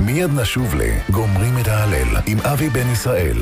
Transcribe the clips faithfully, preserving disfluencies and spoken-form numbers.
מיד נשוב לגומרים את ההלל עם אבי בן ישראל.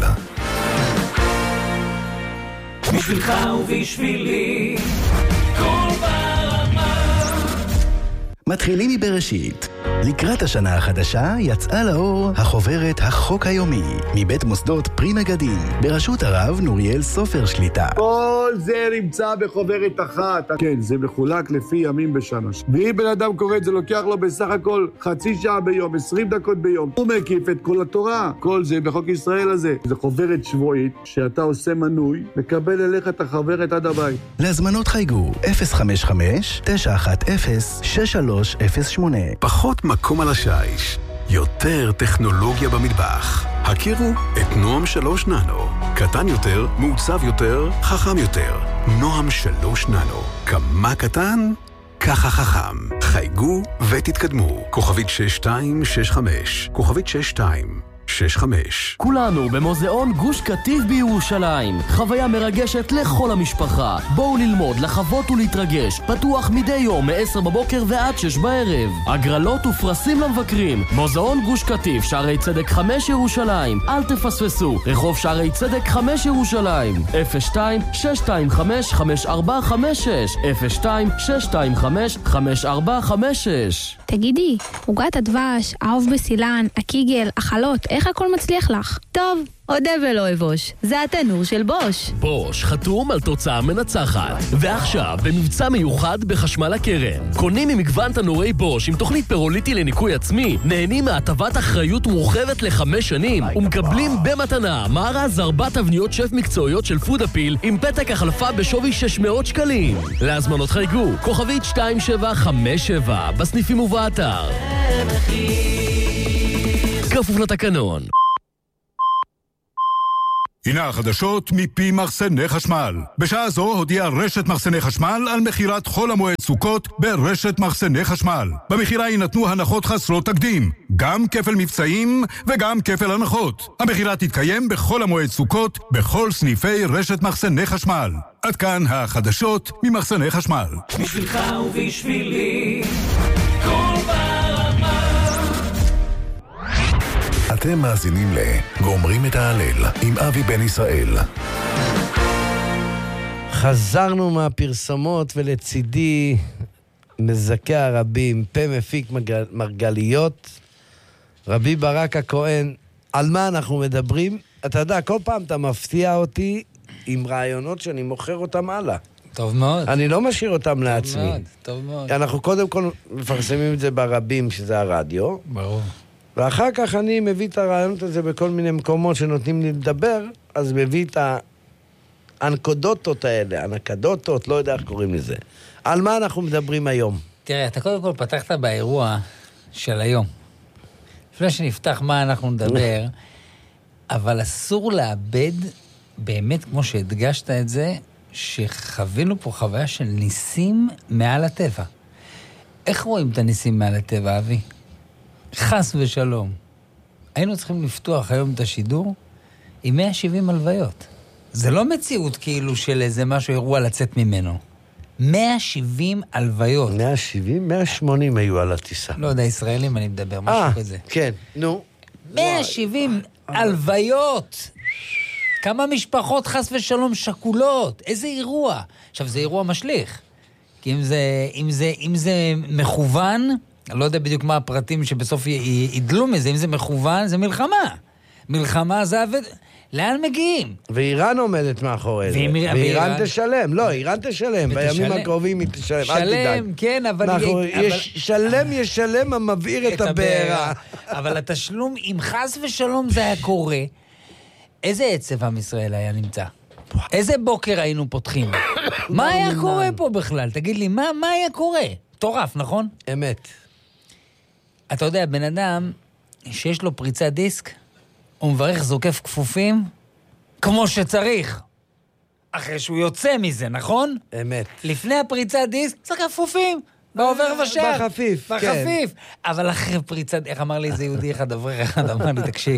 בשבילך ובשבילי כל ברמה. מתחילים מבראשית. לקראת השנה החדשה יצאה לאור החוברת החוק היומי מבית מוסדות פרי מגדים בראשות הרב נוריאל סופר שליטה. כל זה נמצא בחוברת אחת. כן, זה מחולק לפי ימים בשנה. ואם בן אדם קורא את זה, לוקח לו בסך הכל חצי שעה ביום, עשרים דקות ביום. הוא מקיף את כל התורה. כל זה בחוק ישראל הזה. זה חוברת שבועית שאתה עושה מנוי, מקבל אליך את החוברת עד הבית. להזמנות חייגו אפס חמש חמש תשע אחת אפס שש שלוש אפס שמונה. פחות מקום על השיש, יותר טכנולוגיה במטבח. הכירו את נועם שלוש ננו. קטן יותר, מעוצב יותר, חכם יותר. נועם שלוש ננו. כמה קטן? ככה חכם. חייגו ותתקדמו. כוכבית שש שתיים שש חמש. כוכבית שש שתיים שש חמש. כולנו במוזיאון גוש קטיף בירושלים. חוויה מרגשת לכל המשפחה. בואו ללמוד, לחוות ולהתרגש. פתוח מדי יום מ-עשר בבוקר ועד שש בערב. הגרלות ופרסים למבקרים. מוזיאון גוש קטיף, שערי צדק חמש ירושלים. אל תפספסו. רחוב שערי צדק חמש ירושלים. אפס שתיים שש שתיים חמש חמש ארבע חמש שש. אפס שתיים שש שתיים חמש חמש ארבע חמש שש. תגידי, עוגת הדבש, העוף בסילן, הקיגל, החלות, איך הכל מצליח לך? טוב, עודה ולא אבוש. זה התנור של בוש. בוש חתום על תוצאה מנצחת. ועכשיו, במבצע מיוחד בחשמל הקרן. קונים ממגוון תנורי בוש עם תוכנית פירוליטי לניקוי עצמי, נהנים מהטבת אחריות מורחבת לחמש שנים, ומקבלים במתנה מארז ארבע תבניות שף מקצועיות של פודאפיל עם פתק החלפה בשווי שש מאות שקלים. להזמנות חייגו, כוכבית שתיים שבע חמש שבע, בסניפים ובאתר. כפוף לתקנון. הנה החדשות מפי מחסני חשמל. בשעה זו הודיעה רשת מחסני חשמל על מחירת חול המועד סוכות ברשת מחסני חשמל. במחירה יינתנו הנחות חסרות תקדים, גם כפל מבצעים וגם כפל הנחות. המחירה תתקיים בכל המועד סוכות בכל סניפי רשת מחסני חשמל. עד כאן החדשות ממחסני חשמל. בשבילך ובשבילי כל ברמה. אתם מאזינים לגומרים את ההלל עם אבי בן ישראל. חזרנו מהפרסומות ולצידי מזכה הרבים, פה מפיק מגל, מרגליות, רבי ברק הכהן. על מה אנחנו מדברים? אתה יודע, כל פעם אתה מפתיע אותי עם רעיונות שאני מוכר אותם הלאה. טוב מאוד. אני לא משאיר אותם טוב לעצמי. מאוד, טוב מאוד. אנחנו קודם כל מפרסמים את זה ברבים, שזה הרדיו. ברור. ואחר כך אני מביא את הרעיונות הזה בכל מיני מקומות שנותנים לי לדבר, אז מביא את האנקדוטות האלה, אנקדוטות, לא יודע איך קוראים לזה. על מה אנחנו מדברים היום? תראה, אתה קודם כל פתחת באירוע של היום. לפני שנפתח מה אנחנו נדבר, אבל אסור לאבד, באמת כמו שהדגשת את זה, שחווינו פה חוויה של ניסים מעל הטבע. איך רואים את הניסים מעל הטבע, אבי? חס ושלום. היינו צריכים לפתוח היום את השידור עם מאה שבעים הלוויות. זה לא מציאות כאילו של איזה משהו אירוע לצאת ממנו. מאה שבעים הלוויות. מאה שבעים? מאה שמונים היו על הטיסה. לא יודע, ישראלים אני מדבר, משהו כזה. כן, נו. מאה שבעים הלוויות. כמה משפחות חס ושלום שקולות. איזה אירוע. עכשיו, זה אירוע משליך. כי אם זה, אם זה, אם זה מכוון, אני לא יודע בדיוק מה הפרטים שבסוף ידלו מזה, אם זה מכוון, זה מלחמה. מלחמה זה עבד... לאן מגיעים? ואיראן עומדת מאחורי זה. ואיראן תשלם. לא, איראן תשלם. בימים הקרובים היא תשלם. אל תדאג. שלם, כן, אבל... שלם ישלם המבעיר את הבעירה. אבל התשלום, אם חס ושלום זה היה קורה, איזה עצב עם ישראל היה נמצא? איזה בוקר היינו פותחים? מה היה קורה פה בכלל? תגיד לי, מה היה קורה? טורף, נכון? אמת. אתה יודע, בן אדם שיש לו פריצת דיסק, הוא מברך זוקף כפופים כמו שצריך. אחרי שהוא יוצא מזה, נכון? אמת. לפני הפריצת דיסק, זוקף כפופים. בעובר ושב. בחפיף, כן. בחפיף. אבל אחרי פריצת, איך אמר לי איזה יהודי אחד, אברך אחד, אמר לי, תקשיב,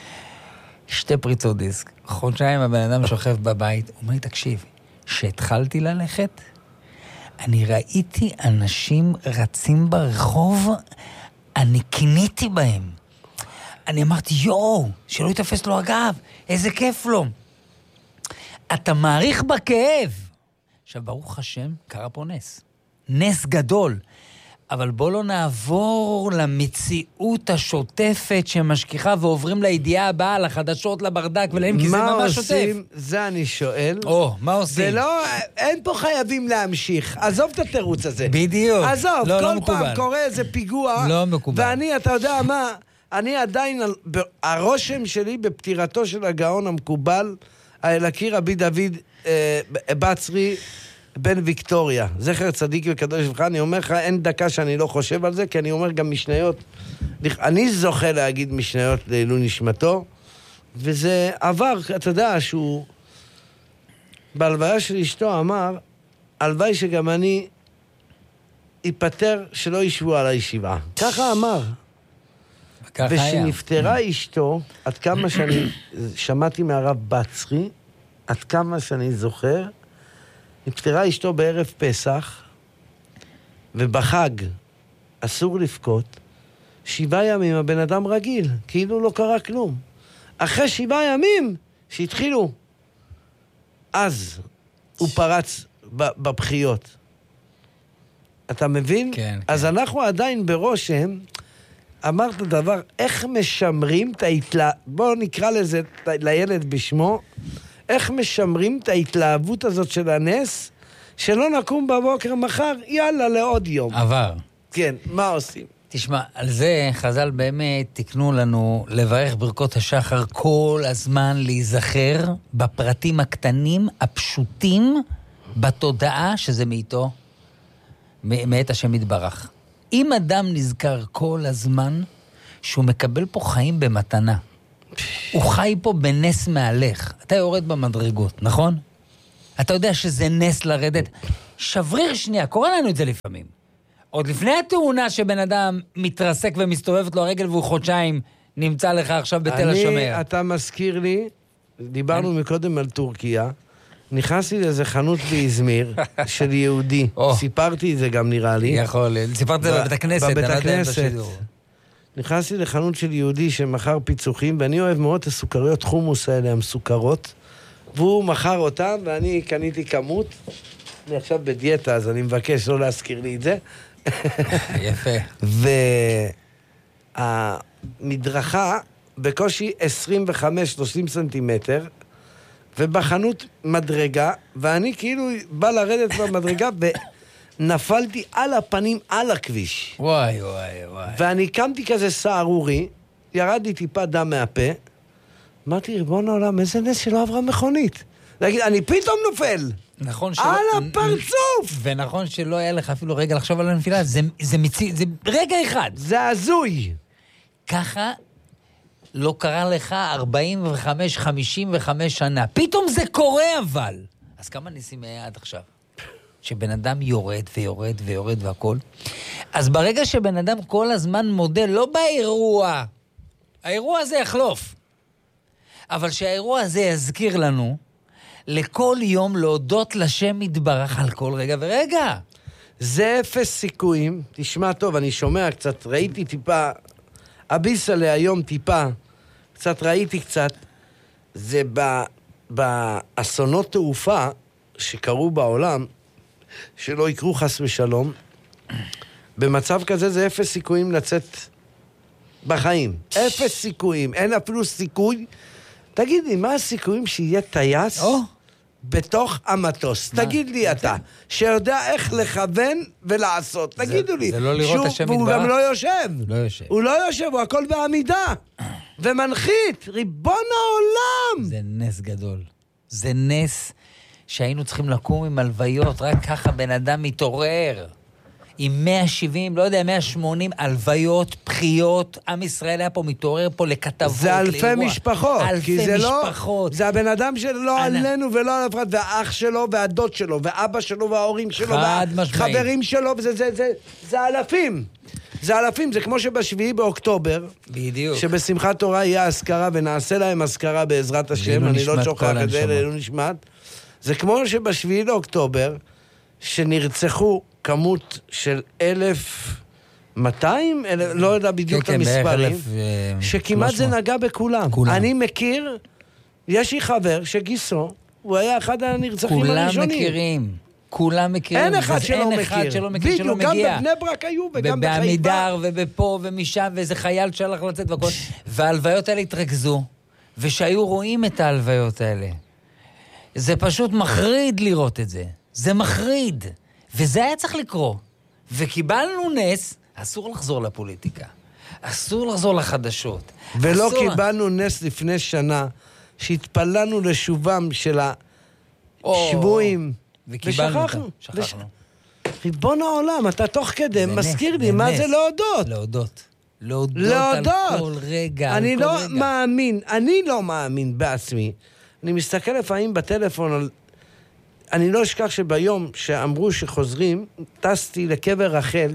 שתי פריצות דיסק. חודשיים הבן אדם שוכב בבית, הוא אומר לי, תקשיב, שהתחלתי ללכת, אני ראיתי אנשים רצים ברחוב, אני קיניתי בהם. אני אמרתי, יואו, שלא יתפס לו הגב, איזה כיף לו. אתה מעריך בכאב. עכשיו, ברוך השם, קרה פה נס. נס גדול. אבל בוא לא נעבור למציאות השוטפת שמשכיחה ועוברים לידיעה הבאה, לחדשות, לברדק ולהם, כי זה ממש שוטף. מה עושים? זה אני שואל. או, מה עושים? זה לא, אין פה חייבים להמשיך. עזוב את התירוץ הזה. בדיוק. עזוב, לא, כל לא פעם מקובל. קורה איזה פיגוע. לא מקובל. ואני, אתה יודע מה, אני עדיין, הרושם שלי בפטירתו של הגאון המקובל, האלקי רבי דוד אה, בצרי, בן ויקטוריה, זכר צדיק וקדוש לברכה, אני אומר לך, אין דקה שאני לא חושב על זה, כי אני אומר גם משניות, אני זוכה להגיד משניות לעילוי נשמתו, וזה עבר, אתה יודע, שהוא, בהלוויה של אשתו אמר, הלוואי שגם אני ייפטר שלא ישבו על הישיבה. ככה אמר. ושנפטרה אשתו, עד כמה שאני שמעתי מהרב בצרי, עד כמה שאני זוכר, נפטרה אשתו בערב פסח, ובחג אסור לבכות, שבעה ימים הבן אדם רגיל, כאילו לא קרה כלום. אחרי שבעה ימים שהתחילו, אז הוא פרץ בבחיות. אתה מבין? כן. אז כן. אנחנו עדיין ברושם, אמרת דבר, איך משמרים את ההתלה... בואו נקרא לזה, לילד בשמו, איך משמרים את ההתלהבות הזאת של הנס, שלא נקום בבוקר מחר, יאללה, לעוד יום. עבר. כן, מה עושים? תשמע, על זה חז"ל באמת תקנו לנו לברך ברכות השחר כל הזמן, להיזכר בפרטים הקטנים, הפשוטים, בתודעה שזה מאיתו, מאת השם יתברך. אם אדם נזכר כל הזמן שהוא מקבל פה חיים במתנה, הוא חי פה בנס מהלך. אתה יורד במדרגות, נכון? אתה יודע שזה נס לרדת. שבריר שנייה, קורא לנו את זה לפעמים. עוד לפני התאונה שבן אדם מתרסק ומסתובבת לו הרגל והוא חודשיים נמצא לך עכשיו בתל השומר. אני, אתה מזכיר לי, דיברנו מקודם על טורקיה, נכנסתי לאיזה חנות באזמיר של יהודי. סיפרתי את זה גם נראה לי. יכול, סיפרת את זה בבית הכנסת. בבית הכנסת. נכנסתי לחנות של יהודי שמחר פיצוחים, ואני אוהב מאוד את הסוכריות חומוס האלה, המסוכרות, והוא מכר אותם, ואני קניתי כמות. אני עכשיו בדיאטה, אז אני מבקש לא להזכיר לי את זה. יפה. והמדרכה בקושי עשרים וחמש שלושים סנטימטר, ובחנות מדרגה, ואני כאילו בא לרדת במדרגה, ונפלתי על הפנים על הכביש. וואי, וואי, וואי. ואני קמתי כזה סערורי, ירד לי טיפה דם מהפה, אמרתי, ריבון העולם, איזה נס שלא עברה מכונית. להגיד, אני פתאום נופל. נכון שלא... על הפרצוף! ונכון שלא היה לך אפילו רגע לחשוב על הנפילה, זה, זה, מציא, זה רגע אחד. זה הזוי. ככה לא קרה לך ארבעים וחמש חמישים וחמש שנה. פתאום זה קורה אבל. אז כמה ניסים היה עד עכשיו? שבן אדם יורד ויורד ויורד והכל. אז ברגע שבן אדם כל הזמן מודה, לא באירוע, האירוע הזה יחלוף. אבל שהאירוע הזה יזכיר לנו, לכל יום להודות לשם יתברך על כל רגע ורגע. זה אפס סיכויים. תשמע טוב, אני שומע קצת, ראיתי טיפה, אביסה להיום טיפה, קצת ראיתי קצת, זה ב, באסונות תעופה שקרו בעולם, שלא יקרו חס ושלום, במצב כזה זה אפס סיכויים לצאת בחיים. אפס סיכויים, אין אפילו סיכוי. תגיד לי, מה הסיכויים שיהיה טייס oh. בתוך המטוס? מה? תגיד לי אתה, שיודע איך לכוון ולעשות. זה, תגידו לי. זה לא לראות שוב, השם והוא יתברך? גם לא יושב. לא יושב. הוא לא יושב, הוא הכל בעמידה. ומנחית, ריבון העולם. זה נס גדול. זה נס שהיינו צריכים לקום עם הלוויות, רק ככה בן אדם מתעורר. עם מאה שבעים, לא יודע, מאה שמונים, הלוויות, בחיות, עם ישראל היה פה מתעורר פה לכתבות, זה אלפי לאירוע. משפחות. אלפי זה משפחות. לא, זה הבן אדם שלא אני... עלינו ולא על הפרט, והאח שלו, והדוד שלו, ואבא שלו, וההורים שלו, והחברים שלו, וזה, זה, זה, זה אלפים. זה אלפים, זה כמו שבשביעי באוקטובר, בדיוק. שבשמחת תורה יהיה הזכרה, ונעשה להם הזכרה בעזרת השם, אני לא שוכח את זה, לא נשמעת. זה כמו שבשביעי לאוקטובר, שנרצחו כמות של אלף מאתיים? לא יודע בדיוק את המספרים. שכמעט זה נגע בכולם. אני מכיר, יש לי חבר שגיסו, הוא היה אחד הנרצחים הראשונים. כולם מכירים. כולם מכירים. אין אחד שלא מכיר. אין אחד שלא מכיר, שלא מגיע. בדיוק, גם בבני ברק היו וגם בחיפה. ובעמידר ובפה ומשם, ואיזה חייל שהלך לצאת והכל. וההלוויות האלה התרכזו, ושהיו רואים את ההלוויות האלה. זה פשוט מחריד לראות את זה. זה מחריד. וזה היה צריך לקרוא. וקיבלנו נס, אסור לחזור לפוליטיקה. אסור לחזור לחדשות. ולא אסור... קיבלנו נס לפני שנה, שהתפללנו לשובם של השבויים. וקיבלנו אותם, שכחנו. וש... ריבון העולם, אתה תוך כדי מזכיר לי, מה זה להודות? להודות. להודות, להודות על כל רגע. אני על כל לא רגע. מאמין, אני לא מאמין בעצמי. אני מסתכל לפעמים בטלפון על... אני לא אשכח שביום שאמרו שחוזרים, טסתי לקבר רחל,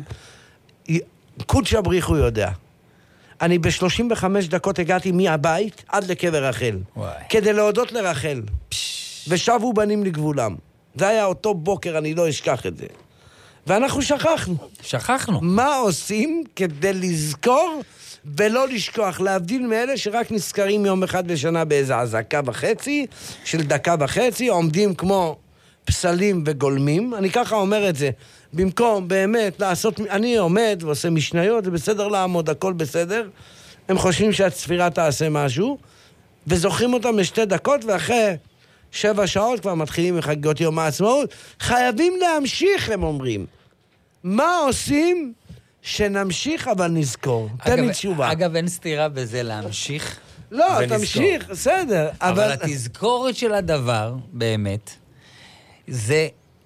קודש הבריחו יודע. אני ב-שלושים וחמש דקות הגעתי מהבית עד לקבר רחל. וואי. כדי להודות לרחל. פש... ושבו בנים לגבולם. זה היה אותו בוקר, אני לא אשכח את זה. ואנחנו שכחנו. שכחנו. מה עושים כדי לזכור ולא לשכוח, להבדיל מאלה שרק נזכרים יום אחד בשנה באיזה עזקה וחצי, של דקה וחצי, עומדים כמו פסלים וגולמים. אני ככה אומר את זה. במקום באמת לעשות, אני עומד ועושה משניות, זה בסדר לעמוד, הכל בסדר. הם חושבים שהצפירה תעשה משהו, וזוכרים אותם לשתי דקות, ואחרי שבע שעות כבר מתחילים מחגיגות יום העצמאות. חייבים להמשיך, הם אומרים. מה עושים שנמשיך אבל נזכור? תן לי תשובה. אגב, אין סתירה בזה להמשיך לא, ונזכור. תמשיך, בסדר. אבל, אבל התזכורת של הדבר, באמת, זה,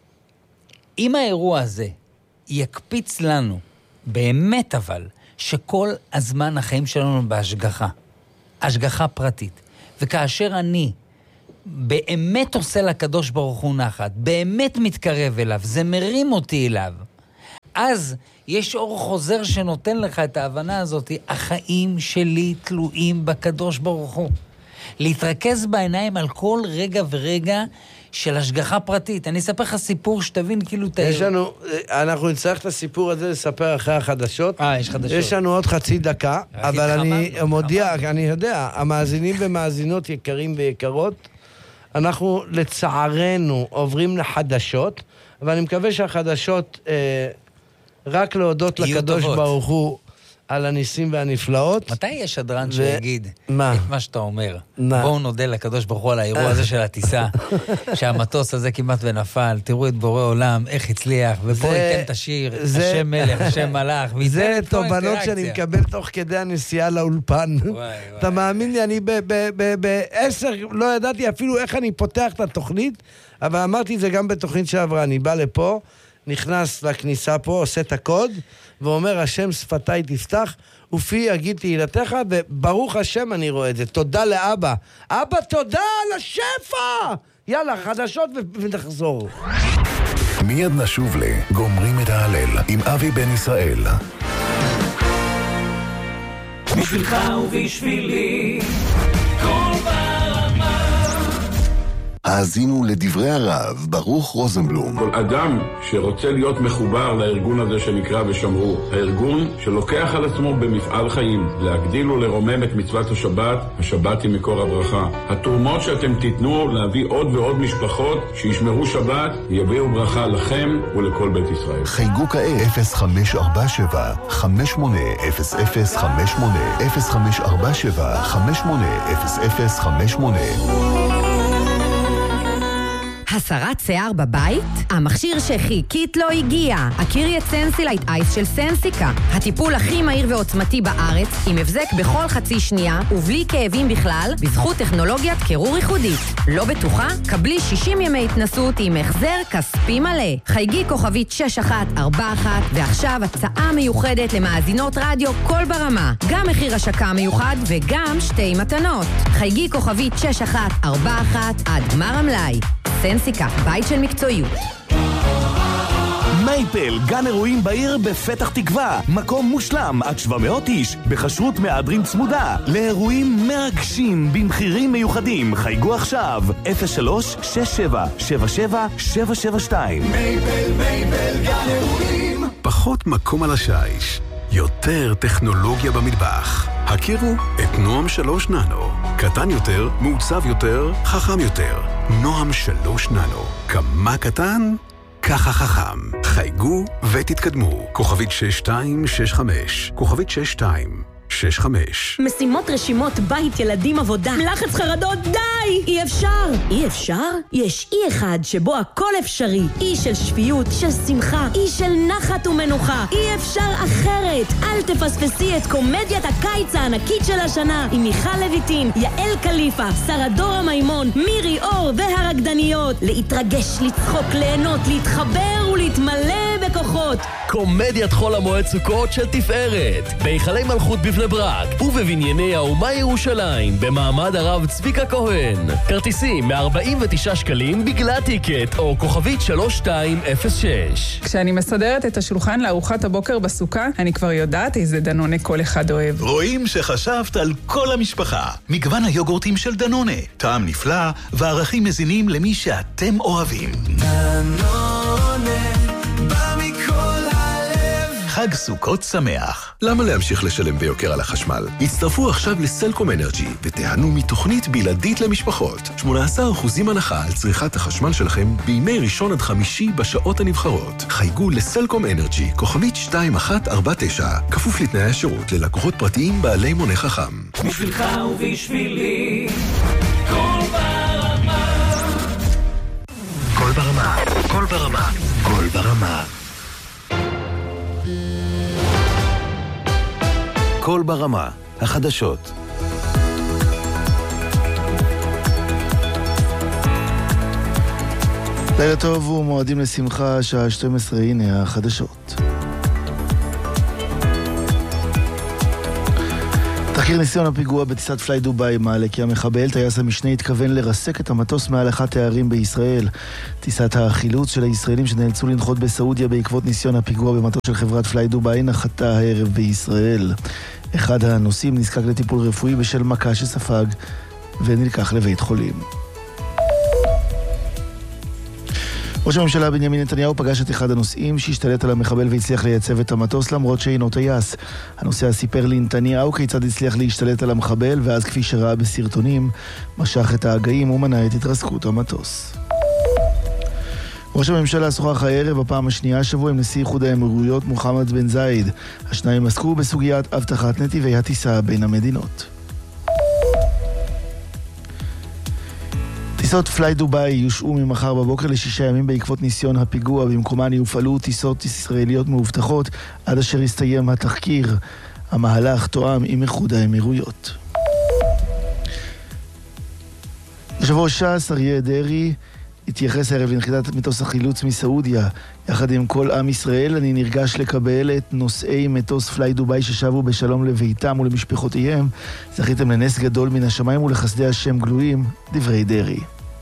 אם האירוע הזה יקפיץ לנו, באמת אבל, שכל הזמן החיים שלנו בהשגחה, השגחה פרטית, וכאשר אני באמת עושה לקדוש ברוך הוא נחת, באמת מתקרב אליו, זה מרים אותי אליו, אז יש אור חוזר שנותן לך את ההבנה הזאת, החיים שלי תלויים בקדוש ברוך הוא. להתרכז בעיניים על כל רגע ורגע של השגחה פרטית. אני אספר לך סיפור שתבין כאילו את... יש לנו, אנחנו נצטרך את הסיפור הזה לספר אחרי החדשות. אה, יש חדשות. יש לנו עוד חצי דקה, אבל אני מודיע, אני יודע, המאזינים ומאזינות יקרים ויקרות, אנחנו לצערנו עוברים לחדשות, אבל אני מקווה שהחדשות אה, רק להודות לקדוש ברוך הוא על הניסים והנפלאות. מתי יש שדרן שיגיד את מה שאתה אומר? מה? בואו נודה לקדוש ברוך הוא על האירוע הזה של הטיסה, שהמטוס הזה כמעט ונפל, תראו את בורא עולם, איך הצליח, ופה ייתן את השיר, השם מלך, השם מלך, זה תובנות שאני מקבל תוך כדי הנסיעה לאולפן. אתה מאמין לי, אני בעשר, לא ידעתי אפילו איך אני פותח את התוכנית, אבל אמרתי את זה גם בתוכנית שעברה, אני בא לפה, נכנס לכניסה פה, עושה את הקוד, ואומר, השם שפתיי תפתח, ופי יגיד תהילתך, וברוך השם אני רואה את זה. תודה לאבא. אבא, תודה על השפע! יאללה, חדשות ונחזור. מיד נשוב לגומרים את ההלל עם אבי בן ישראל. בשבילך ובשבילי כל ברמה. האזינו לדברי הרב ברוך רוזנבלום. כל אדם שרוצה להיות מחובר לארגון הזה שנקרא ושמרו, הארגון שלוקח על עצמו במפעל חיים להגדיל ולרומם את מצוות השבת, השבת היא מקור הברכה. התרומות שאתם תיתנו להביא עוד ועוד משפחות שישמרו שבת, יביאו ברכה לכם ולכל בית ישראל. חייגו כעת אפס חמש ארבע שבע חמש שמונה אפס אפס חמש שמונה אפס חמש ארבע שבע חמש שמונה אפס אפס חמש שמונה. הסרת שיער בבית? המכשיר שחיכית לא הגיע. הכירי את סנסילייט אייס של סנסיקה. הטיפול הכי מהיר ועוצמתי בארץ, עם הבזק בכל חצי שנייה, ובלי כאבים בכלל, בזכות טכנולוגיית קירור ייחודית. לא בטוחה? קבלי שישים ימי התנסות עם החזר כספי מלא. חייגי כוכבית שש אחת ארבע אחת, ועכשיו הצעה מיוחדת למאזינות רדיו כל ברמה. גם מחיר השקה מיוחד וגם שתי מתנות. חייגי כוכבית שש אחת ארבע אחת עד גמר המלאי. סנסיקה, בית של מקצועיות. מייפל, גן אירועים בעיר בפתח תקווה. מקום מושלם, עד שבע מאות איש, בחשרות מהדרין צמודה. לאירועים מרגשים, במחירים מיוחדים. חייגו עכשיו, אפס שלוש שש שבע שבע שבע שבע שבע שתיים. מייפל, מייפל, גן אירועים. פחות מקום על השיש, יותר טכנולוגיה במטבח. הכירו את נועם שלוש ננו. קטן יותר, מעוצב יותר, חכם יותר. נועם שלוש ננו. כמה קטן? ככה חכם. חייגו ותתקדמו. כוכבית שש שתיים שש חמש. כוכבית שש שתיים שש חמש. משימות, רשימות, בית, ילדים, עבודה, לחץ, חרדות, די! אי אפשר! אי אפשר? יש אי אחד שבו הכל אפשרי. אי של שפיות, של שמחה, אי של נחת ומנוחה. אי אפשר אחרת! אל תפספסי את קומדיית הקיץ הענקית של השנה עם מיכל לויטין, יעל קליפה, שרה דורה מימון, מירי אור והרקדניות. להתרגש, לצחוק, ליהנות, להתחבר ולהתמלא בכוחות. קומדיית חול המועד סוכות של תפארת. בהיכלי מלכות בבני ברק ובבנייני האומה ירושלים במעמד הרב צביקה כהן. כרטיסים מ-ארבעים ותשעה שקלים בגלל טיקט או כוכבית שלוש שתיים אפס שש. כשאני מסדרת את השולחן לארוחת הבוקר בסוכה, אני כבר יודעת איזה דנונה כל אחד אוהב. רואים שחשבת על כל המשפחה. מגוון היוגורטים של דנונה. טעם נפלא וערכים מזינים למי שאתם אוהבים. דנונה חג סוכות שמח. למה להמשיך לשלם ביוקר על החשמל? הצטרפו עכשיו לסלקום אנרג'י ותיהנו מתוכנית בלעדית למשפחות. שמונה עשר אחוזים הנחה על צריכת החשמל שלכם בימי ראשון עד חמישי בשעות הנבחרות. חייגו לסלקום אנרג'י, כוכבית שתיים אחת ארבע תשע, כפוף לתנאי השירות ללקוחות פרטיים בעלי מונה חכם. בשבילך ובשבילי, כל ברמה. כל ברמה, כל ברמה, כל ברמה. כל ברמה, החדשות. לילה טוב ומועדים לשמחה, שעה שתים עשרה, הנה החדשות. תחקיר ניסיון הפיגוע בטיסת פליי דוביי מעלה כי המחבל, טייס המשנה, התכוון לרסק את המטוס מעל אחת הערים בישראל. טיסת החילוץ של הישראלים שנאלצו לנחות בסעודיה בעקבות ניסיון הפיגוע במטוס של חברת פליי דוביי נחתה הערב בישראל. אחד הנוסעים נזקק לטיפול רפואי בשל מכה שספג ונלקח לבית חולים. ראש הממשלה בנימין נתניהו פגש את אחד הנוסעים שהשתלט על המחבל והצליח לייצב את המטוס למרות שאינו טייס. הנוסע סיפר לנתניהו כיצד הצליח להשתלט על המחבל, ואז כפי שראה בסרטונים משך את ההגאים ומנע את התרסקות המטוס. ראש הממשלה שוחח הערב בפעם השנייה השבוע עם נשיא איחוד האמירויות מוחמד בן זאיד. השניים עסקו בסוגיית הבטחת נתיבי הטיסה בין המדינות. טיסות פליי דוביי יושעו ממחר בבוקר לשישה ימים בעקבות ניסיון הפיגוע. במקומן יופעלו טיסות ישראליות מאובטחות עד אשר יסתיים התחקיר. המהלך תואם עם איחוד האמירויות. יושב ראש ש"ס אריה דרעי התייחס הערב לנחיתת מטוס החילוץ מסעודיה. יחד עם כל עם ישראל אני נרגש לקבל את נוסעי מטוס פליי דוביי ששבו בשלום לביתם ולמשפחותיהם. זכיתם לנס גדול מן השמיים ולחסדי השם גלויים, דברי דרעי.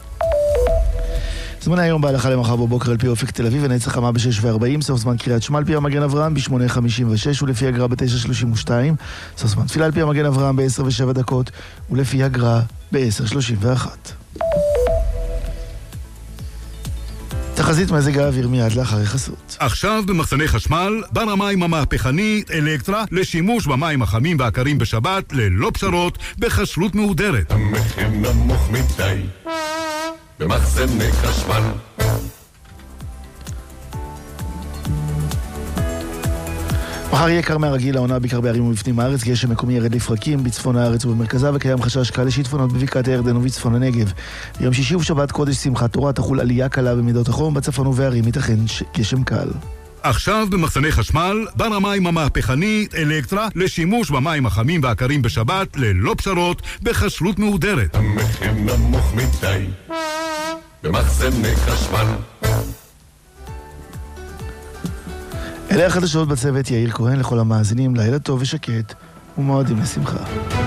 זמן היום בהלכה למחר בבוקר על פי אופק תל אביב, ונצח חמה ב-שש וארבעים, סוף זמן קריאת שמע על פי המגן אברהם ב-שמונה חמישים ושש ולפי הגר"א ב-תשע שלושים ושתיים, סוף זמן תפילה על פי המגן אברהם ב-עשר ושבע דקות ולפי הגר"א ב-עשר שלושים ואחת. תחזית מזג האוויר מיד לאחרי חסות. עכשיו במחסני חשמל, בר המים המהפכני אלקטרה לשימוש במים החמים והקרים בשבת ללא פשרות בכשרות מהודרת. המחיר נמוך מדי במחסני חשמל. מחר יהיה קר מהרגיל, העונה בעיקר בערים ובפנים הארץ, גשם מקומי ירד לפרקים בצפון הארץ ובמרכזה, וקיים חשש קל לשיטפונות בבקעת הירדן ובצפון הנגב. ביום שישי ובשבת קודש שמחת תורה תחול עלייה קלה במידות החום, בצפון ובערים ייתכן גשם קל. עכשיו במחסני חשמל, בר המים המהפכני אלקטרה לשימוש במים החמים והקרים בשבת ללא פשרות בכשרות מהודרת. המחיר נמוך מדי במחסני חשמל. אלה החדשות בצוות יאיר כהן. לכל המאזינים לילה טוב ושקט ומועדים לשמחה.